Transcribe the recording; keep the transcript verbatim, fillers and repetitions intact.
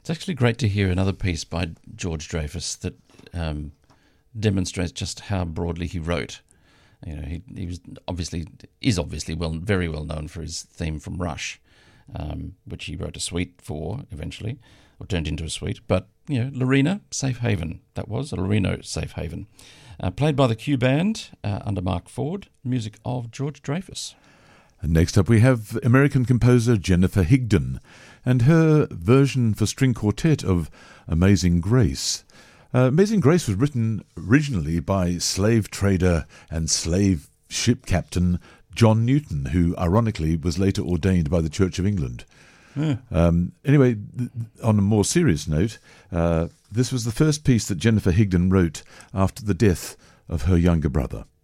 It's actually great to hear another piece by George Dreyfus that um, demonstrates just how broadly he wrote. You know, he, he was obviously is obviously well, very well known for his theme from Rush, um, which he wrote a suite for eventually, or turned into a suite. But you know, Lorena, Safe Haven, that was a Loreno Safe Haven, uh, played by the Q Band uh, under Mark Ford, music of George Dreyfus. And next up we have American composer Jennifer Higdon and her version for string quartet of Amazing Grace. Uh, Amazing Grace was written originally by slave trader and slave ship captain John Newton, who ironically was later ordained by the Church of England. Yeah. Um, anyway, th- on a more serious note, uh, this was the first piece that Jennifer Higdon wrote after the death of her younger brother.